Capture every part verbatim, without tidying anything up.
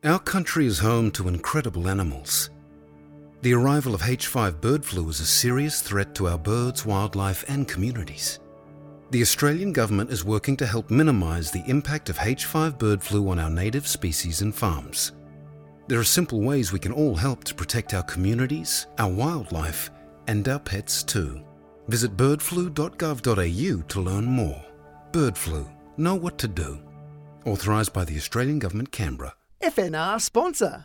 Our country is home to incredible animals. The arrival of H five bird flu is a serious threat to our birds, wildlife and communities. The Australian government is working to help minimise the impact of H five bird flu on our native species and farms. There are simple ways we can all help to protect our communities, our wildlife and our pets too. Visit bird flu dot gov dot a u to learn more. Bird flu. Know what to do. Authorised by the Australian Government, Canberra. F N R sponsor.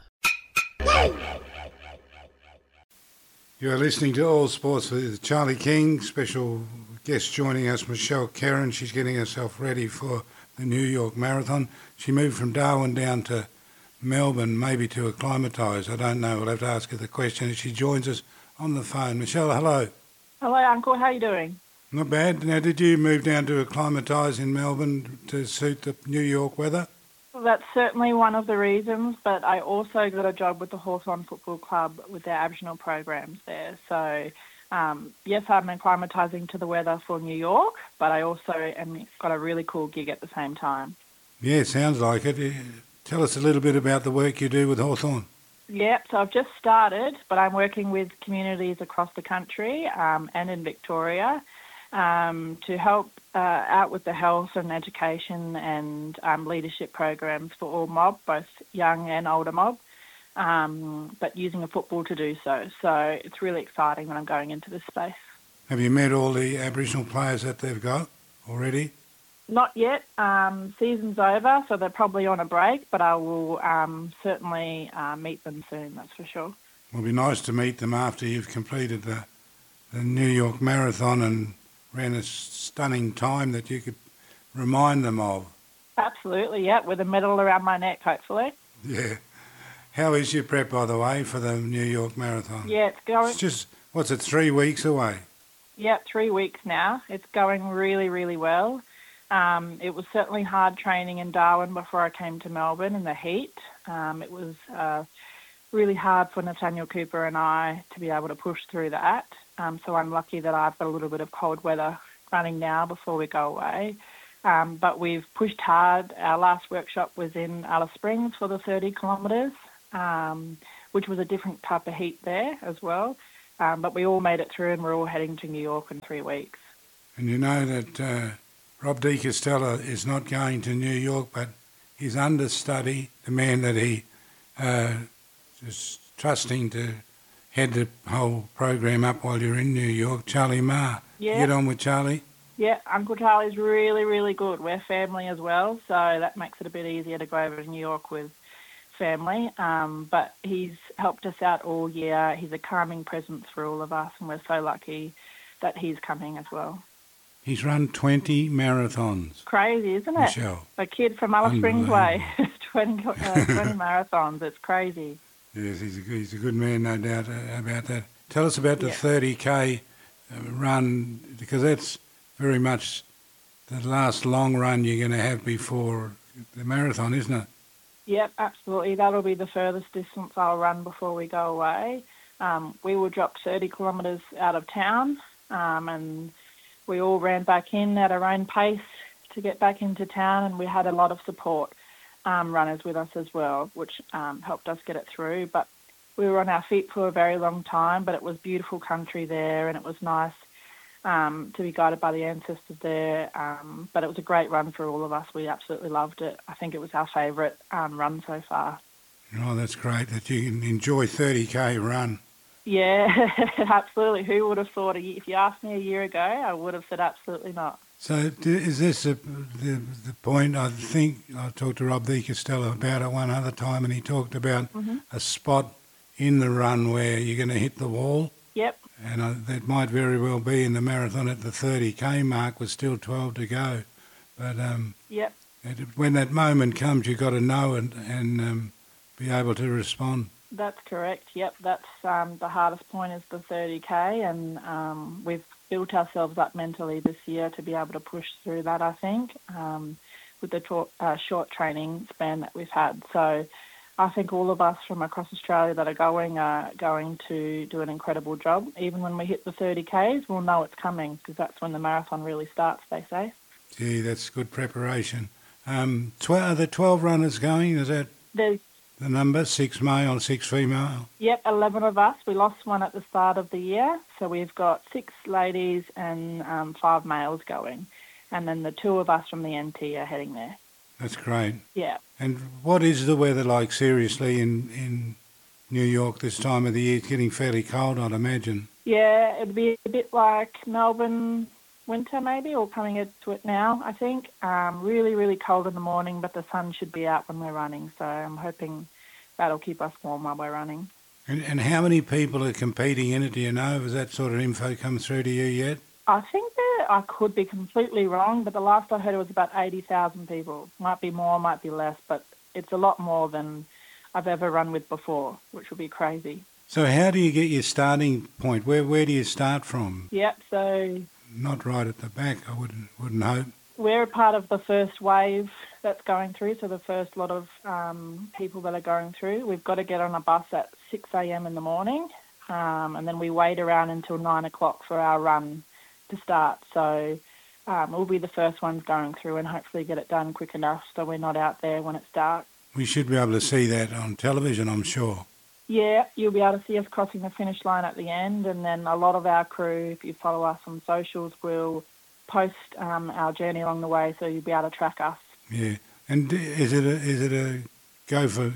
You're listening to All Sports with Charlie King. Special guest joining us, Michelle Kerrin. She's getting herself ready for the New York Marathon. She moved from Darwin down to Melbourne, maybe to acclimatise. I don't know. We'll have to ask her the question. She joins us on the phone. Michelle, hello. Hello, Uncle. How are you doing? Not bad. Now, did you move down to acclimatise in Melbourne to suit the New York weather? Well, that's certainly one of the reasons, but I also got a job with the Hawthorn Football Club with their Aboriginal programs there. So, um, yes, I'm acclimatising to the weather for New York, but I also am got a really cool gig at the same time. Yeah, sounds like it. Tell us a little bit about the work you do with Hawthorn. Yeah, so I've just started, but I'm working with communities across the country um, and in Victoria um, to help uh, out with the health and education and um, leadership programs for all mob, both young and older mob, um, but using a football to do so. So it's really exciting when I'm going into this space. Have you met all the Aboriginal players that they've got already? Not yet. Um, season's over, so they're probably on a break, but I will um, certainly uh, meet them soon, that's for sure. It'll be nice to meet them after you've completed the, the New York Marathon and ran a stunning time that you could remind them of. Absolutely, yeah, with a medal around my neck, hopefully. Yeah. How is your prep, by the way, for the New York Marathon? Yeah, it's going... It's just, what's it, three weeks away? Yeah, three weeks now. It's going really, really well. Um, it was certainly hard training in Darwin before I came to Melbourne in the heat. Um, it was uh, really hard for Nathaniel Cooper and I to be able to push through that. Um, so I'm lucky that I've got a little bit of cold weather running now before we go away. Um, but we've pushed hard. Our last workshop was in Alice Springs for the thirty kilometres, um, which was a different type of heat there as well. Um, but we all made it through and we're all heading to New York in three weeks. And you know that... Uh... Rob De Castella is not going to New York, but his understudy, the man that he uh, is trusting to head the whole program up while you're in New York, Charlie Marr. Yeah. Get on with Charlie? Yeah, Uncle Charlie's really, really good. We're family as well, so that makes it a bit easier to go over to New York with family. Um, but he's helped us out all year. He's a calming presence for all of us, and we're so lucky that he's coming as well. He's run twenty marathons. Crazy, isn't it? Michelle. A kid from Alice Springs Way, twenty, uh, twenty marathons. It's crazy. Yes, he's a, he's a good man, no doubt about that. Tell us about the yeah. thirty K run, because that's very much the last long run you're going to have before the marathon, isn't it? Yep, absolutely. That'll be the furthest distance I'll run before we go away. Um, we will drop thirty kilometres out of town um, and... we all ran back in at our own pace to get back into town, and we had a lot of support um, runners with us as well, which um, helped us get it through. But we were on our feet for a very long time, but it was beautiful country there, and it was nice um, to be guided by the ancestors there. Um, but it was a great run for all of us. We absolutely loved it. I think it was our favourite um, run so far. Oh, that's great that you can enjoy thirty K run. Yeah, absolutely. Who would have thought? If you asked me a year ago, I would have said absolutely not. So is this a, the, the point? I think I talked to Rob De Castella about it one other time, and he talked about mm-hmm. a spot in the run where you're going to hit the wall. Yep. And uh, that might very well be in the marathon at the thirty K mark with still twelve to go. But um, yep. it, when that moment comes, you've got to know and, and um, be able to respond. That's correct. Yep, that's um, the hardest point is the thirty K, and um, we've built ourselves up mentally this year to be able to push through that, I think, um, with the to- uh, short training span that we've had. So I think all of us from across Australia that are going are going to do an incredible job. Even when we hit the thirty Ks, we'll know it's coming because that's when the marathon really starts, they say. Gee, that's good preparation. Um, tw- are there twelve runners going? Is that... There's the number, six male, six female? Yep, eleven of us. We lost one at the start of the year, so we've got six ladies and um, five males going. And then the two of us from the N T are heading there. That's great. Yeah. And what is the weather like, seriously, in, in New York this time of the year? It's getting fairly cold, I'd imagine. Yeah, it'd be a bit like Melbourne winter maybe, or coming into it now, I think. Um, really, really cold in the morning, but the sun should be out when we're running, so I'm hoping that'll keep us warm while we're running. And, and how many people are competing in it, do you know? Has that sort of info come through to you yet? I think that I could be completely wrong, but the last I heard it was about eighty thousand people. Might be more, might be less, but it's a lot more than I've ever run with before, which would be crazy. So how do you get your starting point? Where where do you start from? Yep, so Not right at the back, I wouldn't wouldn't hope. we're a part of the first wave that's going through, so the first lot of um, people that are going through. We've got to get on a bus at six a.m. in the morning, um, and then we wait around until nine o'clock for our run to start. So um, we'll be the first ones going through and hopefully get it done quick enough so we're not out there when it's dark. We should be able to see that on television, I'm sure. Yeah, you'll be able to see us crossing the finish line at the end, and then a lot of our crew, if you follow us on socials, will post um, our journey along the way, so you'll be able to track us. Yeah. And d- is it a, is it a go for...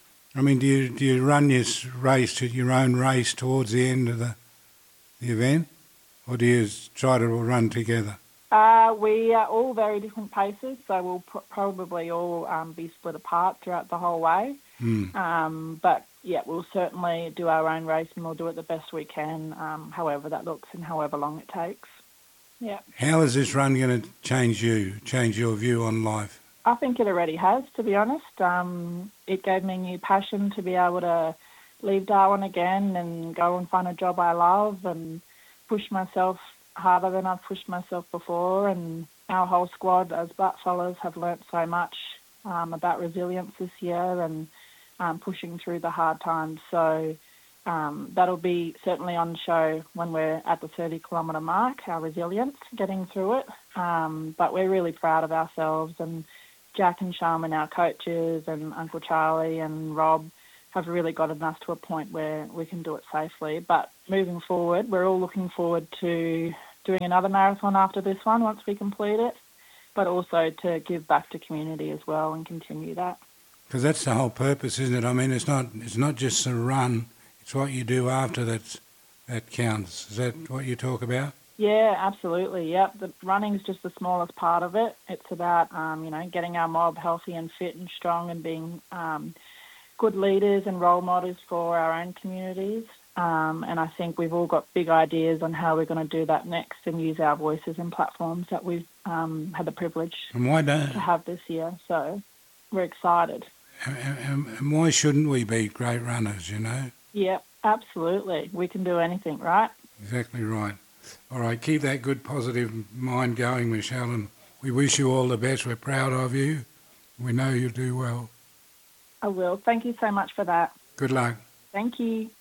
I mean, do you do you run your s- race, to your own race towards the end of the the event? Or do you s- try to run together? Uh, we are all very different paces, so we'll pr- probably all um, be split apart throughout the whole way. Mm. Um, but yeah, we'll certainly do our own race, and we'll do it the best we can, um, however that looks and however long it takes. Yeah. How is this run going to change you, change your view on life? I think it already has, to be honest. Um, it gave me a new passion to be able to leave Darwin again and go and find a job I love and push myself harder than I've pushed myself before. And our whole squad as blackfellas have learnt so much um, about resilience this year and um, pushing through the hard times. So um, that'll be certainly on show when we're at the thirty kilometre mark, our resilience, getting through it. Um, but we're really proud of ourselves, and Jack and Sharman, our coaches, and Uncle Charlie and Rob have really gotten us to a point where we can do it safely. But moving forward, we're all looking forward to doing another marathon after this one once we complete it, but also to give back to community as well and continue that. Because that's the whole purpose, isn't it? I mean, it's not it's not just a run, it's what you do after that's, that counts. Is that what you talk about? Yeah, absolutely. Yep, the running's just the smallest part of it. It's about um, you know getting our mob healthy and fit and strong, and being um, good leaders and role models for our own communities. Um, and I think we've all got big ideas on how we're going to do that next and use our voices and platforms that we've um, had the privilege And why don't? to have this year. So we're excited. And, and, and why shouldn't we be great runners? You know. Yep, absolutely. We can do anything, right? Exactly right. All right, keep that good, positive mind going, Michelle, and we wish you all the best. We're proud of you. We know you'll do well. I will. Thank you so much for that. Good luck. Thank you.